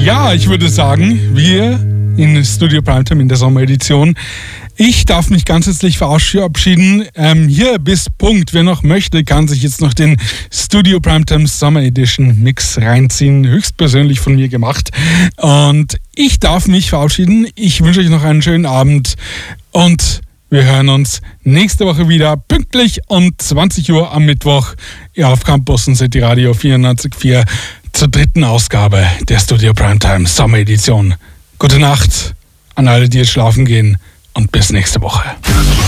Ja, ich würde sagen, wir in Studio Primetime in der Sommeredition. Ich darf mich ganz herzlich verabschieden. Hier bis Punkt. Wer noch möchte, kann sich jetzt noch den Studio Primetime Summer Edition Mix reinziehen. Höchstpersönlich von mir gemacht. Und ich darf mich verabschieden. Ich wünsche euch noch einen schönen Abend und wir hören uns nächste Woche wieder pünktlich um 20 Uhr am Mittwoch auf Campus und City Radio 94.4 zur dritten Ausgabe der Studio Primetime Sommer Edition. Gute Nacht an alle, die jetzt schlafen gehen und bis nächste Woche.